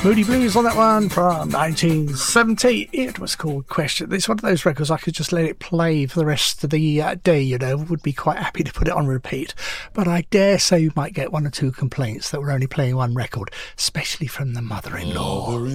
Moody Blues on that one from 1970. It was called Question. It's one of those records I could just let it play for the rest of the day, you know. Would be quite happy to put it on repeat. But I dare say you might get one or two complaints that we're only playing one record, especially from the mother-in-law.